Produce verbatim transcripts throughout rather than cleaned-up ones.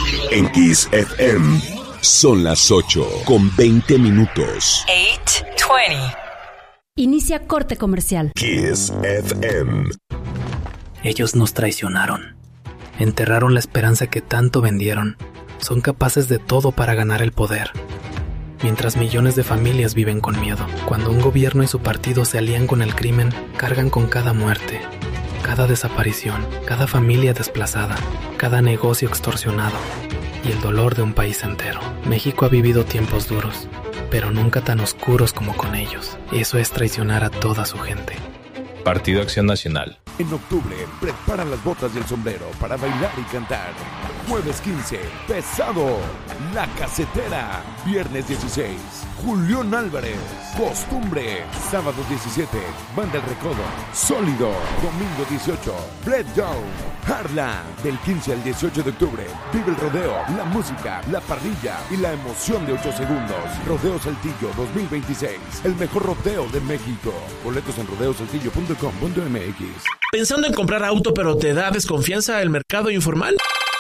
En Kiss F M son las ocho con veinte minutos. ocho veinte. Inicia corte comercial. Kiss F M. Ellos nos traicionaron. Enterraron la esperanza que tanto vendieron. Son capaces de todo para ganar el poder. Mientras millones de familias viven con miedo. Cuando un gobierno y su partido se alían con el crimen, cargan con cada muerte, cada desaparición, cada familia desplazada, cada negocio extorsionado y el dolor de un país entero. México ha vivido tiempos duros, pero nunca tan oscuros como con ellos. Eso es traicionar a toda su gente. Partido Acción Nacional. En octubre, prepara las botas y el sombrero para bailar y cantar. Jueves quince, Pesado, La Casetera. Viernes dieciséis, Julián Álvarez, Costumbre. Sábado diecisiete, Banda El Recodo, Sólido. Domingo dieciocho, Bread Down, Harlan. Del quince al dieciocho de octubre, vive el rodeo, la música, la parrilla y la emoción de ocho segundos. Rodeo Saltillo dos mil veintiséis, el mejor rodeo de México. Boletos en rodeo saltillo punto com punto m x. ¿Pensando en comprar auto pero te da desconfianza el mercado informal?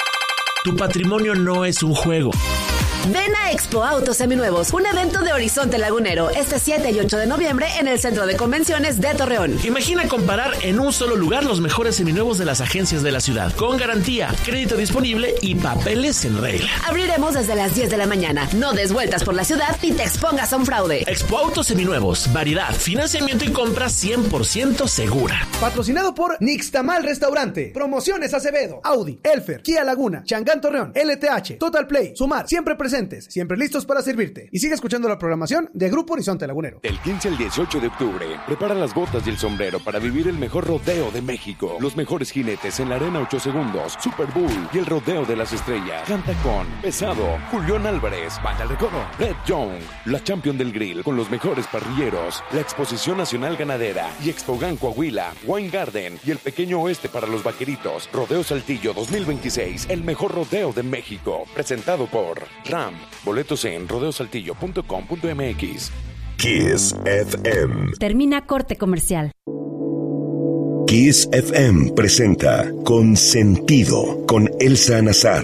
Tu patrimonio no es un juego. Ven a Expo Autos Seminuevos, un evento de Horizonte Lagunero, este siete y ocho de noviembre en el Centro de Convenciones de Torreón. Imagina comparar en un solo lugar los mejores seminuevos de las agencias de la ciudad, con garantía, crédito disponible y papeles en regla. Abriremos desde las diez de la mañana. No des vueltas por la ciudad y te expongas a un fraude. Expo Autos Seminuevos, variedad, financiamiento y compra cien por ciento segura. Patrocinado por Nixtamal Restaurante, Promociones Acevedo, Audi, Elfer, Kia Laguna, Changán Torreón, L T H, Total Play, Sumar, siempre presentes, siempre listos para servirte. Y sigue escuchando la programación de Grupo Horizonte Lagunero. Del quince al dieciocho de octubre, prepara las botas y el sombrero para vivir el mejor rodeo de México. Los mejores jinetes en la arena ocho segundos, Super Bull y el rodeo de las estrellas. Canta con Pesado, Julián Álvarez, Banda El Recodo, Red Young, la Champion del Grill con los mejores parrilleros, la Exposición Nacional Ganadera y Expogan Coahuila, Wine Garden y el Pequeño Oeste para los vaqueritos. Rodeo Saltillo dos mil veintiséis, el mejor rodeo de México. Presentado por RAM. Boletos en rodeo saltillo punto com punto m x. Kiss F M. Termina corte comercial. Kiss F M presenta Consentido con Elsa Nazar.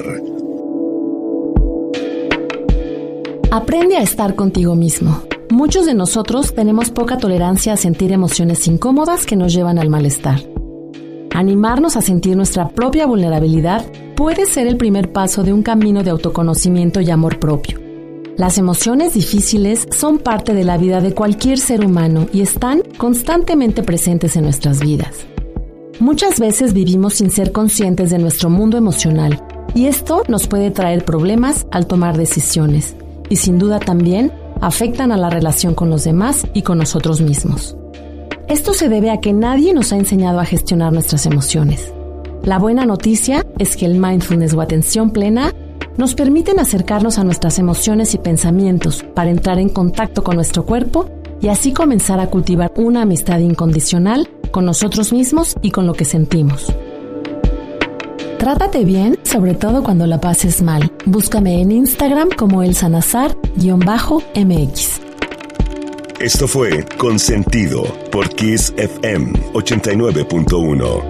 Aprende a estar contigo mismo. Muchos de nosotros tenemos poca tolerancia a sentir emociones incómodas que nos llevan al malestar. Animarnos a sentir nuestra propia vulnerabilidad puede ser el primer paso de un camino de autoconocimiento y amor propio. Las emociones difíciles son parte de la vida de cualquier ser humano y están constantemente presentes en nuestras vidas. Muchas veces vivimos sin ser conscientes de nuestro mundo emocional y esto nos puede traer problemas al tomar decisiones y sin duda también afectan a la relación con los demás y con nosotros mismos. Esto se debe a que nadie nos ha enseñado a gestionar nuestras emociones. La buena noticia es que el mindfulness o atención plena nos permiten acercarnos a nuestras emociones y pensamientos para entrar en contacto con nuestro cuerpo y así comenzar a cultivar una amistad incondicional con nosotros mismos y con lo que sentimos. Trátate bien, sobre todo cuando la pases mal. Búscame en Instagram como elsa nazar guión m x. Esto fue Consentido por Kiss F M ochenta y nueve punto uno.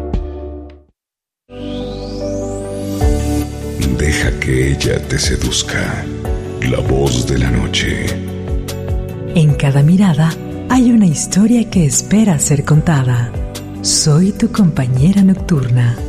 Deja que ella te seduzca. La voz de la noche. En cada mirada hay una historia que espera ser contada. Soy tu compañera nocturna.